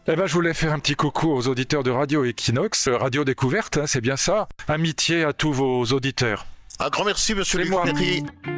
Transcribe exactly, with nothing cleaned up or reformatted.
Eh ben, je voulais faire un petit coucou aux auditeurs de Radio Equinox, euh, Radio Découverte, hein, c'est bien ça. Amitié à tous vos auditeurs. Un grand merci, monsieur C'est moi. Luc Perry.